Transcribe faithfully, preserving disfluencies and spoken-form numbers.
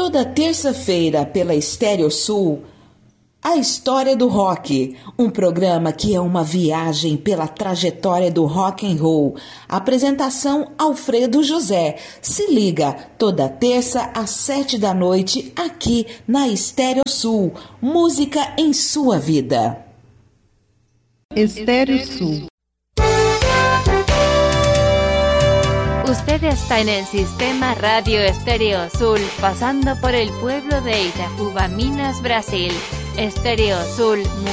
Toda terça-feira pela Estéreo Sul, A História do Rock, um programa que é uma viagem pela trajetória do rock and roll. Apresentação Alfredo José. Se liga, toda terça às sete da noite, aqui na Estéreo Sul. Música em sua vida. Estéreo Sul. Usted está en el sistema Radio Estéreo Sul, pasando por el pueblo de Itacuba, Minas, Brasil. Estéreo Sul.